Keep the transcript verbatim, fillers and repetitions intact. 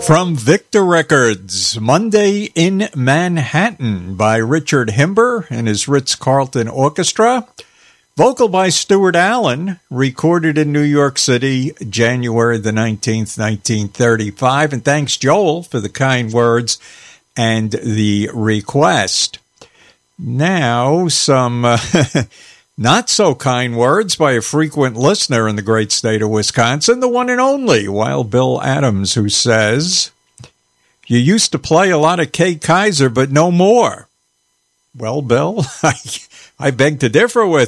From Victor Records, Monday in Manhattan by Richard Himber and his Ritz-Carlton Orchestra. Vocal by Stuart Allen, recorded in New York City, January the nineteenth, nineteen thirty-five. And thanks, Joel, for the kind words and the request. Now, some uh, not-so-kind words by a frequent listener in the great state of Wisconsin, the one and only Wild Bill Adams, who says, "You used to play a lot of Kay Kyser, but no more." Well, Bill, I, I beg to differ with